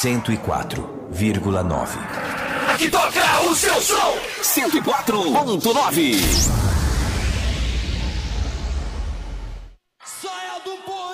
104,9. Aqui toca o seu som. 104,9. Saia do povo.